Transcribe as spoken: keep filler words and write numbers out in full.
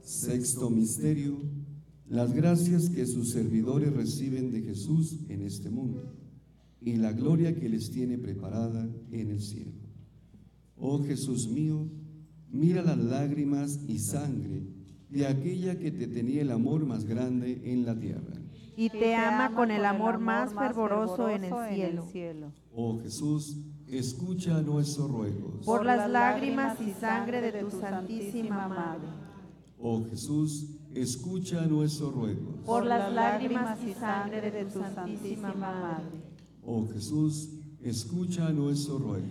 Sexto misterio: las gracias que sus servidores reciben de Jesús en este mundo y la gloria que les tiene preparada en el cielo. Oh Jesús mío, mira las lágrimas y sangre de aquella que te tenía el amor más grande en la tierra y te ama con el amor más fervoroso en el cielo. Oh Jesús, escucha nuestros ruegos. Por las lágrimas y sangre de tu Santísima Madre. Oh Jesús, escucha nuestros ruegos. Por las lágrimas y sangre de tu Santísima Madre. Oh Jesús, escucha nuestros ruegos.